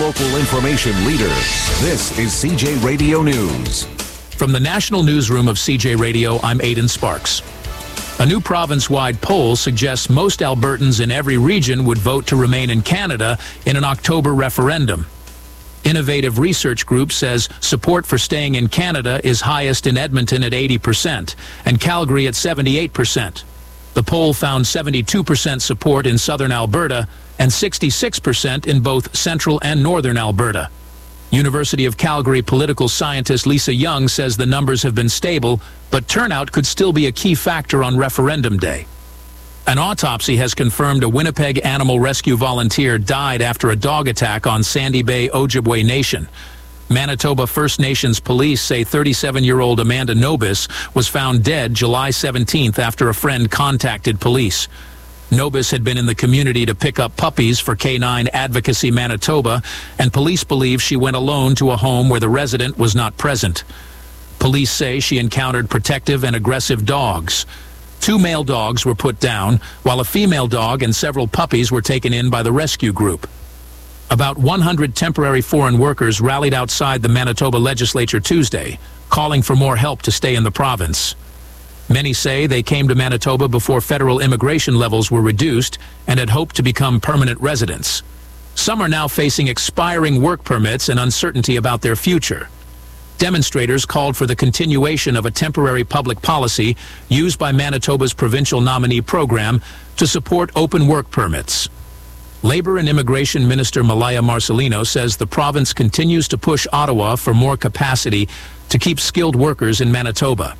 local information leader. This is CJ Radio News. From the National Newsroom of CJ Radio, I'm Aidan Sparks. A new province-wide poll suggests most Albertans in every region would vote to remain in Canada in an October referendum. Innovative Research Group says support for staying in Canada is highest in Edmonton at 80% and Calgary at 78%. The poll found 72% support in southern Alberta and 66% in both central and northern Alberta. University of Calgary political scientist Lisa Young says the numbers have been stable, but turnout could still be a key factor on referendum day. An autopsy has confirmed a Winnipeg animal rescue volunteer died after a dog attack on Sandy Bay, Ojibwe Nation. Manitoba First Nations police say 37-year-old Amanda Nobis was found dead July 17th after a friend contacted police. Nobis had been in the community to pick up puppies for Canine Advocacy Manitoba, and police believe she went alone to a home where the resident was not present. Police say she encountered protective and aggressive dogs. 2 male dogs were put down, while a female dog and several puppies were taken in by the rescue group. About 100 temporary foreign workers rallied outside the Manitoba legislature Tuesday, calling for more help to stay in the province. Many say they came to Manitoba before federal immigration levels were reduced and had hoped to become permanent residents. Some are now facing expiring work permits and uncertainty about their future. Demonstrators called for the continuation of a temporary public policy used by Manitoba's provincial nominee program to support open work permits. Labor and Immigration Minister Malaya Marcelino says the province continues to push Ottawa for more capacity to keep skilled workers in Manitoba.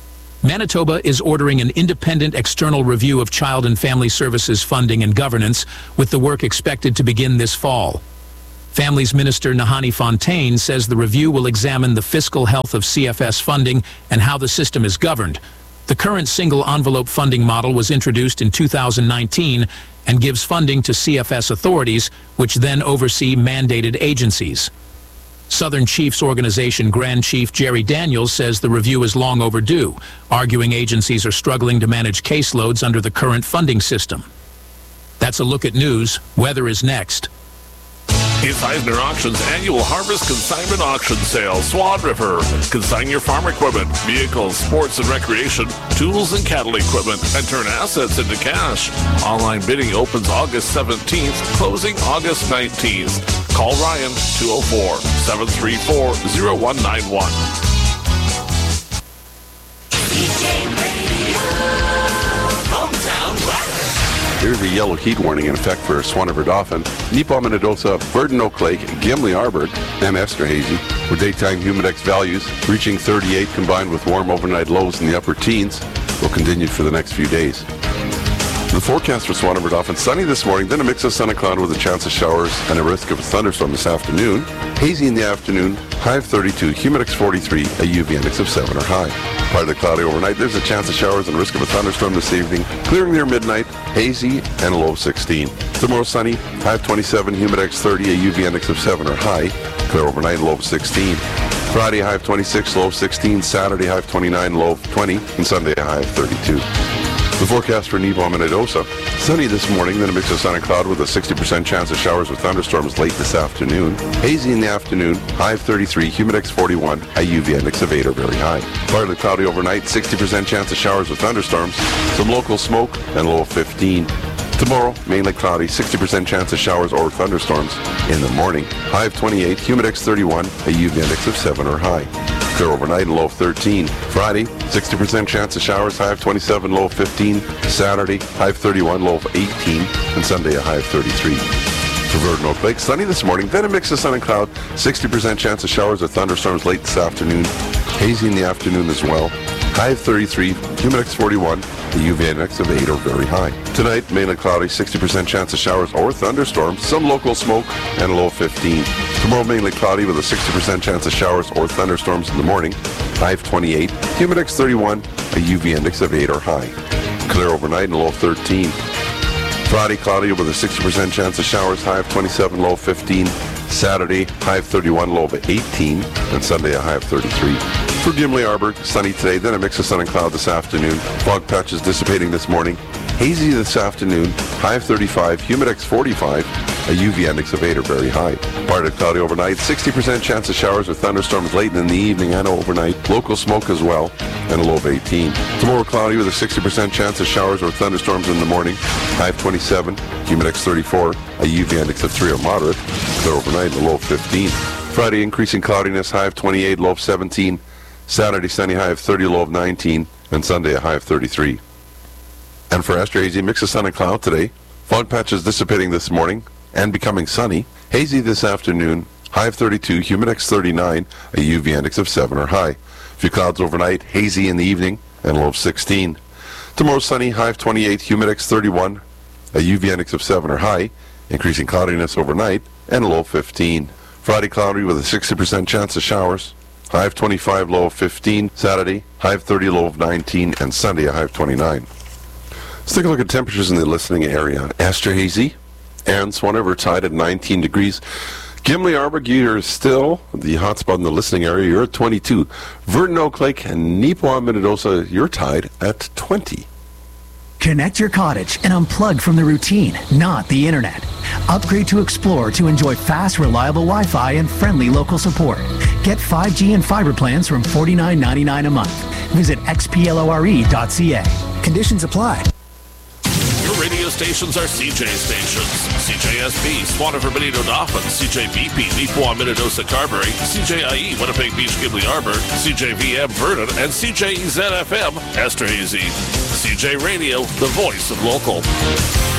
Manitoba is ordering an independent external review of Child and Family Services funding and governance, with the work expected to begin this fall. Families Minister Nahani Fontaine says the review will examine the fiscal health of CFS funding and how the system is governed. The current single envelope funding model was introduced in 2019 and gives funding to CFS authorities, which then oversee mandated agencies. Southern Chiefs Organization Grand Chief Jerry Daniels says the review is long overdue, arguing agencies are struggling to manage caseloads under the current funding system. That's a look at news. Weather is next. It's Eisner Auctions annual Harvest Consignment Auction Sale, Swan River. Consign your farm equipment, vehicles, sports and recreation, tools and cattle equipment, and turn assets into cash. Online bidding opens August 17th, closing August 19th. Call Ryan, 204-734-0191. Here's a yellow heat warning in effect for Swan River Dauphin, Neepawa, Minnedosa, Burden, Oak Lake, Gimli, Arbor, and Esterhazy, where daytime humidex values reaching 38 combined with warm overnight lows in the upper teens will continue for the next few days. The forecast for Swan River Dauphin: sunny this morning, then a mix of sun and cloud with a chance of showers and a risk of a thunderstorm this afternoon. Hazy in the afternoon, high of 32, humidex 43, a UV index of 7 or high. Partly cloudy overnight, there's a chance of showers and risk of a thunderstorm this evening. Clearing near midnight, hazy and a low of 16. Tomorrow sunny, high of 27, humidex 30, a UV index of 7 or high. Clear overnight, low of 16. Friday, high of 26, low of 16. Saturday, high of 29, low of 20. And Sunday, high of 32. The forecast for Neepawa, Minnedosa: sunny this morning, then a mix of sun and cloud with a 60% chance of showers with thunderstorms late this afternoon. Hazy in the afternoon, high of 33, humidex 41, a UV index of 8 or very high. Partly cloudy overnight, 60% chance of showers with thunderstorms, some local smoke, and low of 15. Tomorrow, mainly cloudy, 60% chance of showers or thunderstorms in the morning. High of 28, humidex 31, a UV index of 7 or high. Clear overnight and low of 13. Friday, 60% chance of showers, high of 27, low of 15. Saturday, high of 31, low of 18. And Sunday, a high of 33. For Verdun Oak Lake, sunny this morning, then a mix of sun and cloud, 60% chance of showers or thunderstorms late this afternoon. Hazy in the afternoon as well. High of 33, humidex 41, the UV index of 8 or very high. Tonight, mainly cloudy, 60% chance of showers or thunderstorms, some local smoke, and a low of 15. Tomorrow, mainly cloudy with a 60% chance of showers or thunderstorms in the morning. High of 28, humidex 31, a UV index of 8 or high. Clear overnight and a low of 13. Friday, cloudy with a 60% chance of showers, high of 27, low of 15. Saturday, high of 31, low of 18. And Sunday, a high of 33. For Gimli Arbor, sunny today, then a mix of sun and cloud this afternoon. Fog patches dissipating this morning. Hazy this afternoon, high of 35, humidex 45, a UV index of 8 or very high. Partly cloudy overnight, 60% chance of showers or thunderstorms late in the evening and overnight. Local smoke as well, and a low of 18. Tomorrow cloudy with a 60% chance of showers or thunderstorms in the morning. High of 27, humidex 34, a UV index of 3 or moderate. Clear overnight, and a low of 15. Friday, increasing cloudiness, high of 28, low of 17. Saturday, sunny, high of 30, low of 19. And Sunday, a high of 33. And for Astro Hazy, mix of sun and cloud today. Fog patches dissipating this morning and becoming sunny. Hazy this afternoon, high of 32, humidex 39, a UV index of 7 or high. Few clouds overnight, hazy in the evening, and low of 16. Tomorrow sunny, high of 28, humidex 31, a UV index of 7 or high, increasing cloudiness overnight, and a low of 15. Friday cloudy with a 60% chance of showers. High of 25, low of 15. Saturday, high of 30, low of 19. And Sunday, a high of 29. Let's take a look at temperatures in the listening area. Astro Hazy and Swan River tied at 19 degrees. Gimli Arbor, you're still the hotspot in the listening area. You're at 22. Verdon, Oak Lake, and Neepawa, Minnedosa, you're tied at 20. Connect your cottage and unplug from the routine, not the internet. Upgrade to Explore to enjoy fast, reliable Wi-Fi and friendly local support. Get 5G and fiber plans from $49.99 a month. Visit xplore.ca. Conditions apply. Your radio stations are CJ stations. CJSB, Swan River, Benito Dauphin, CJBP, Neepawa, Minnedosa, Carberry, CJIE, Winnipeg Beach, Gimli Arbor, CJVM, Verdon, and CJEZ-FM, Astro Hazy. CJ Radio, the voice of local.